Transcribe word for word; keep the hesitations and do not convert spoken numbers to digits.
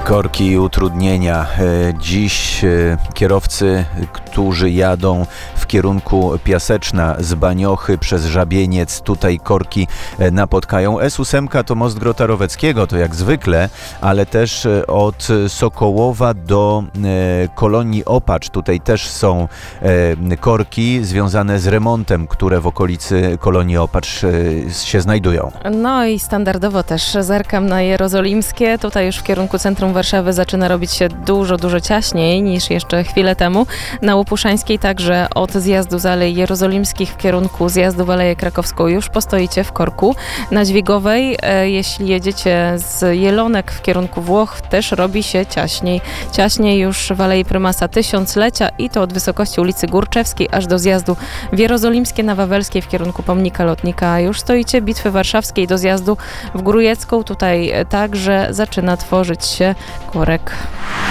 Korki i utrudnienia. Dziś kierowcy, którzy jadą w kierunku Piaseczna z Baniochy przez Żabieniec, tutaj korki napotkają. S osiem to most Grota Roweckiego, to jak zwykle, ale też od Sokołowa do Kolonii Opacz. Tutaj też są korki związane z remontem, które w okolicy Kolonii Opacz się znajdują. No i standardowo też zerkam na Jerozolimskie. Tutaj już w kierunku centrum Warszawy zaczyna robić się dużo, dużo ciaśniej niż jeszcze chwilę temu. Na Łopuszańskiej także od zjazdu z Alei Jerozolimskich w kierunku zjazdu w Aleję Krakowską już postoicie w korku. Na Dźwigowej, e, jeśli jedziecie z Jelonek w kierunku Włoch, też robi się ciaśniej. Ciaśniej już w Alei Prymasa Tysiąclecia i to od wysokości ulicy Górczewskiej aż do zjazdu w Jerozolimskie na Wawelskiej w kierunku Pomnika Lotnika. Już stoicie Bitwy Warszawskiej do zjazdu w Grójecką. Tutaj także zaczyna tworzyć się korek.